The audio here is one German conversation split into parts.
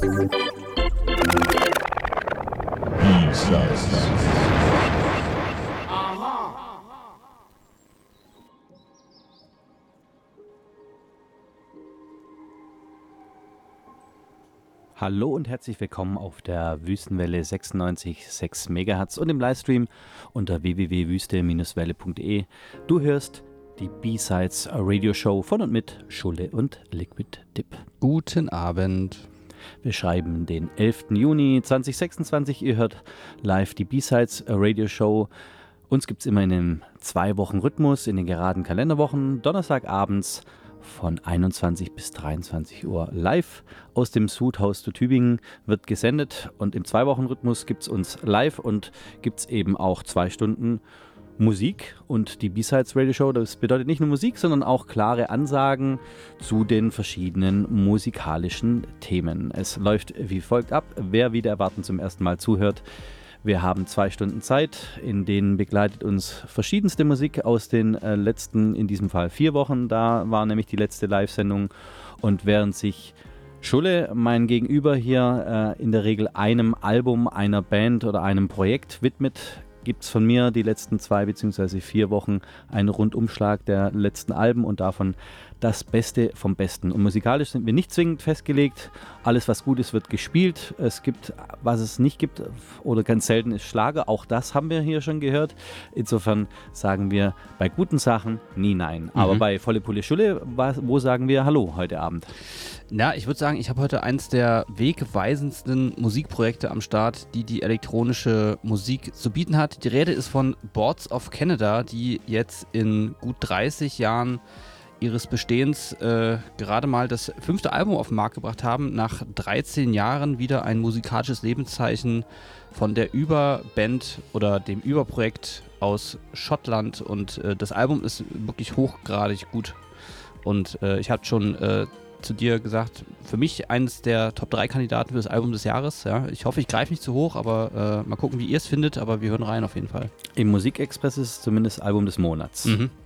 Hallo und herzlich willkommen auf der Wüstenwelle 96,6 MHz und im Livestream unter www.wüste-welle.de. Du hörst die B-Sides Radio Show von und mit Schulle und Liquid Dip. Guten Abend. Wir schreiben den 11. Juni 2026. Ihr hört live die B-Sides Radio Show. Uns gibt es immer in einem 2-Wochen-Rhythmus in den geraden Kalenderwochen, Donnerstagabends von 21 bis 23 Uhr live aus dem Sudhaus zu Tübingen wird gesendet und im 2-Wochen-Rhythmus gibt es uns live und gibt es eben auch 2 Stunden Musik und die B-Sides Radio Show, das bedeutet nicht nur Musik, sondern auch klare Ansagen zu den verschiedenen musikalischen Themen. Es läuft wie folgt ab, wer wieder erwarten zum ersten Mal zuhört. Wir haben 2 Stunden Zeit, in denen begleitet uns verschiedenste Musik aus den letzten, in diesem Fall 4 Wochen. Da war nämlich die letzte Live-Sendung. Und während sich Schulle, mein Gegenüber hier, in der Regel einem Album, einer Band oder einem Projekt widmet, gibt es von mir die letzten 2 bzw. 4 Wochen einen Rundumschlag der letzten Alben und davon das Beste vom Besten. Und musikalisch sind wir nicht zwingend festgelegt. Alles, was gut ist, wird gespielt. Es gibt, was es nicht gibt oder ganz selten ist Schlager. Auch das haben wir hier schon gehört. Insofern sagen wir bei guten Sachen nie nein. Aber bei Volle Pulle Schulle, wo sagen wir Hallo heute Abend? Na, ich würde sagen, ich habe heute eins der wegweisendsten Musikprojekte am Start, die elektronische Musik zu bieten hat. Die Rede ist von Boards of Canada, die jetzt in gut 30 Jahren ihres Bestehens gerade mal das 5. Album auf den Markt gebracht haben, nach 13 Jahren wieder ein musikalisches Lebenszeichen von der Überband oder dem Überprojekt aus Schottland und das Album ist wirklich hochgradig gut und ich habe schon zu dir gesagt, für mich eines der Top 3 Kandidaten für das Album des Jahres. Ja. Ich hoffe, ich greife nicht zu hoch, aber mal gucken, wie ihr es findet, aber wir hören rein auf jeden Fall. Im Musikexpress ist es zumindest Album des Monats.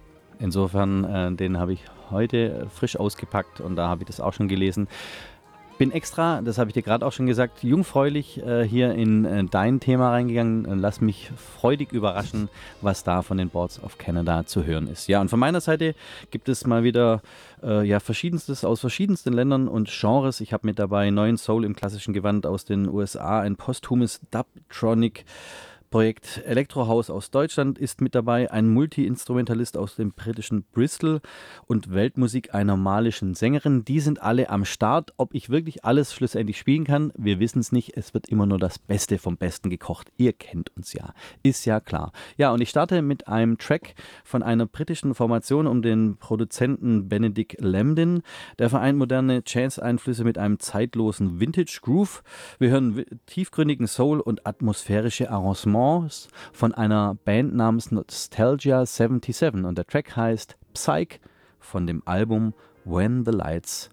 Insofern, den habe ich heute frisch ausgepackt und da habe ich das auch schon gelesen. Bin extra, das habe ich dir gerade auch schon gesagt, jungfräulich hier in dein Thema reingegangen. Lass mich freudig überraschen, was da von den Boards of Canada zu hören ist. Ja, und von meiner Seite gibt es mal wieder Verschiedenstes aus verschiedensten Ländern und Genres. Ich habe mit dabei neuen Soul im klassischen Gewand aus den USA, ein posthumes Dubtronic Projekt Elektrohaus aus Deutschland ist mit dabei, ein Multi-Instrumentalist aus dem britischen Bristol und Weltmusik einer malischen Sängerin. Die sind alle am Start. Ob ich wirklich alles schlussendlich spielen kann, wir wissen es nicht. Es wird immer nur das Beste vom Besten gekocht. Ihr kennt uns ja. Ist ja klar. Ja, und ich starte mit einem Track von einer britischen Formation um den Produzenten Benedict Lambden. Der vereint moderne Jazz-Einflüsse mit einem zeitlosen Vintage-Groove. Wir hören tiefgründigen Soul und atmosphärische Arrangements von einer Band namens Nostalgia 77 und der Track heißt Psych von dem Album When the Lights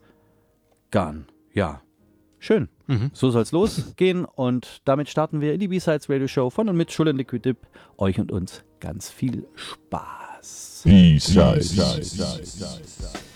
Gone. Ja, schön. So soll es losgehen und damit starten wir in die B-Sides Radio Show von und mit Schulle und Liquid Dip. Euch und uns ganz viel Spaß. B-Sides.